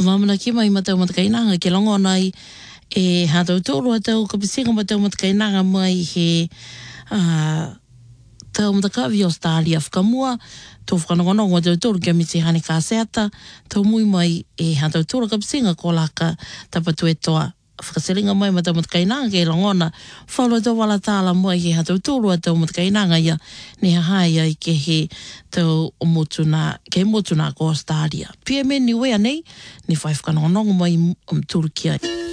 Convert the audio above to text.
mamana ki mai matau matakainanga ke longo nai e hatau tōru atau kapisinga matau matakainanga mai he tau matakawi Australia whakamua tō whanongonongo atau tōru kia miti hane ka seata tau mui mai e hatau tōru kapisinga ko laka tapatu e toa whakaseringa mai matau matakainanga ke longona whauro tau wala tāla mai he hatau tōru atau matakainanga ia ne hahai ai ke he tau motuna ko Australia. Pia me ni wea nei ni whai whanongonongo mai tūru ki ai.